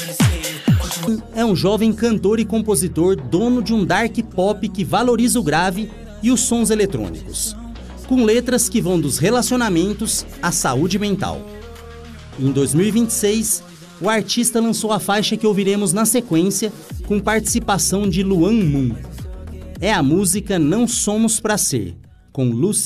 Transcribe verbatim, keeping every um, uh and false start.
É um jovem cantor e compositor, dono de um dark pop que valoriza o grave e os sons eletrônicos, com letras que vão dos relacionamentos à saúde mental. Em dois mil e vinte e seis, o artista lançou a faixa que ouviremos na sequência, com participação de Luan Moon. É a música Não Somos Pra Ser, com Lucy.